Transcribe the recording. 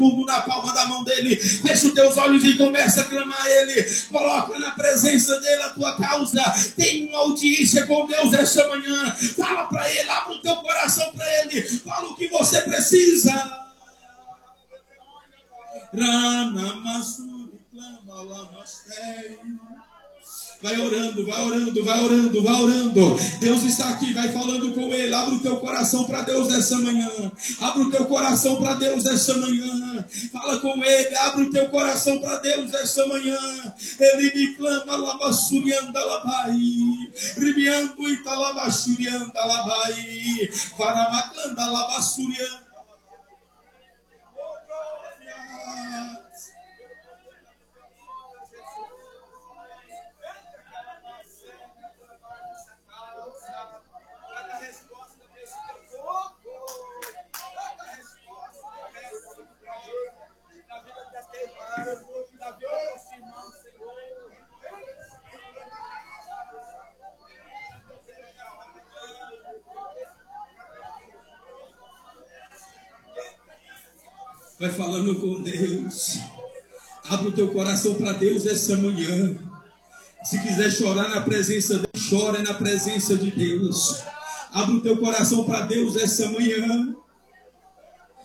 na palma da mão dele. Fecha os teus olhos e começa a clamar a ele. Coloca na presença dele a tua causa. Tem uma audiência com Deus esta manhã. Fala para ele, abre o teu coração para ele. Fala o que você precisa. Vai orando, vai orando, vai orando, vai orando. Deus está aqui, vai falando com ele. Abre o teu coração para Deus essa manhã. Abre o teu coração para Deus essa manhã. Fala com ele, abre o teu coração para Deus essa manhã. Ele me clama, lavassurianda labai. Ribiando italavassurianda labai. Varamacanda lavassurianda. Vai falando com Deus. Abre o teu coração para Deus essa manhã. Se quiser chorar na presença de Deus, chora na presença de Deus. Abre o teu coração para Deus essa manhã.